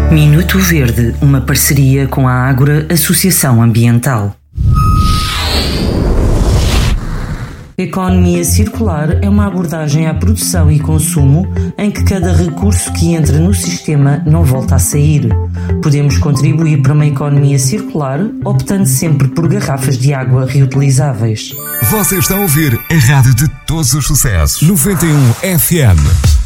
Minuto Verde, uma parceria com a Ágora Associação Ambiental. Economia circular é uma abordagem à produção e consumo em que cada recurso que entra no sistema não volta a sair. Podemos contribuir para uma economia circular optando sempre por garrafas de água reutilizáveis. Você está a ouvir a rádio de todos os sucessos. 91 FM.